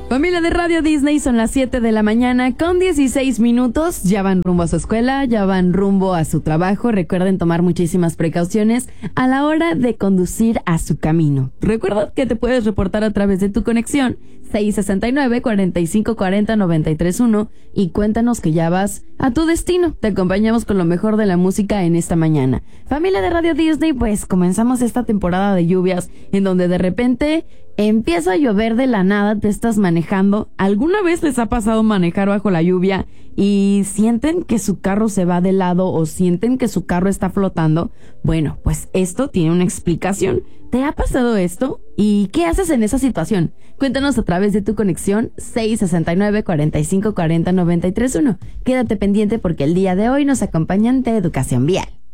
Familia de Radio Disney, son las 7 de la mañana con 16 minutos. Ya van rumbo a su escuela, ya van rumbo a su trabajo. Recuerden tomar muchísimas precauciones a la hora de conducir a su camino. Recuerda que te puedes reportar a través de tu conexión 669-4540-931 y cuéntanos que ya vas a tu destino. Te acompañamos con lo mejor de la música en esta mañana. Familia de Radio Disney, pues comenzamos esta temporada de lluvias en donde de repente empieza a llover de la nada, te estás manejando. ¿Alguna vez les ha pasado manejar bajo la lluvia y sienten que su carro se va de lado o sienten que su carro está flotando? Bueno, pues esto tiene una explicación. ¿Te ha pasado esto? ¿Y qué haces en esa situación? Cuéntanos a través de tu conexión 669-4540-931. Quédate pendiente porque el día de hoy nos acompañan de Educación Vial.